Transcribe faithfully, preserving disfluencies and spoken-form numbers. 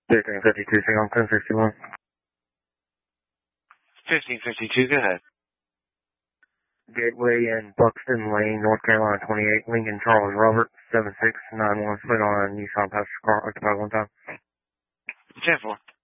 fifteen fifty-two, single on ten sixty-one. fifteen fifty-two, go ahead. Gateway and Buxton Lane, North Carolina twenty-eight, Lincoln Charles Robert, seven six nine one, split on Nissan passenger car, occupied one time. ten four.